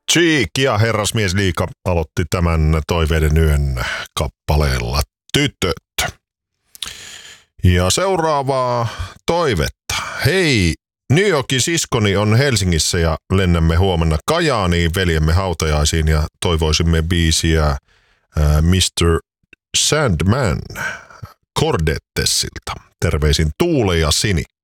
Cheek ja Herrasmiesliiga aloitti tämän Toiveiden yön kappaleella Tytöt. Ja seuraavaa toivetta. Hei, New Yorkin siskoni on Helsingissä ja lennämme huomenna Kajaaniin veljemme hautajaisiin ja toivoisimme biisiä Mr. Sandman Cordettessilta. Terveisin Tuule ja Sinikka.